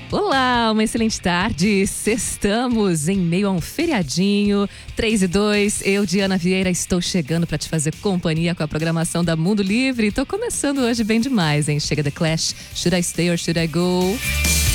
Olá, uma excelente tarde. Estamos em meio a um feriadinho, 3 e 2. Eu, Diana Vieira, estou chegando para te fazer companhia com a programação da Mundo Livre. Tô começando hoje bem demais, hein? Chega The Clash, Should I Stay or Should I Go?